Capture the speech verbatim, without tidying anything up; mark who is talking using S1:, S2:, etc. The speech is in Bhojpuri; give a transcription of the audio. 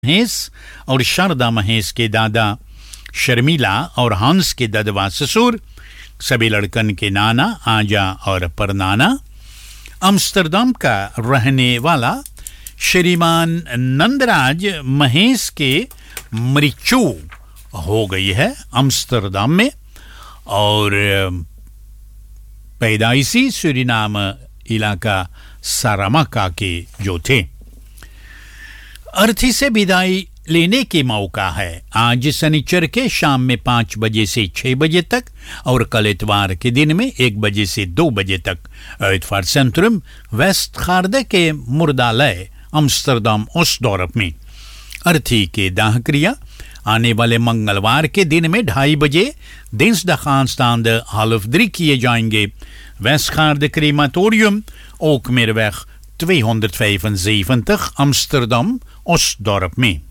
S1: महेश और शारदा महेश के दादा शर्मिला और हंस के ददवा ससुर, सभी लड़कन के नाना आजा और परनाना। अम्स्टरडम का रहने वाला श्रीमान नंदराज महेश के मृत्यु हो गई है अम्स्टरडम में, और पैदाइशी सूरीनाम इलाका सारामाका के जो थे। अर्थी से विदाई लेने के मौका है आज शनिचर के शाम में पाँच बजे से छह बजे तक, और कल इतवार के दिन में एक बजे से दो बजे तक uitvaart centrum वेस्टगार्डे के मुर्दालय अम्स्टरडम ओस्टडॉर्प में। अर्थी के दाह क्रिया आने वाले मंगलवार के दिन में ढाई बजे dinsdag aanstaande half drie किए जाएंगे वेस्टगार्डे क्रेमाtorium Ookmeerweg tweehonderdvijfenzeventig Amsterdam Osdorp में।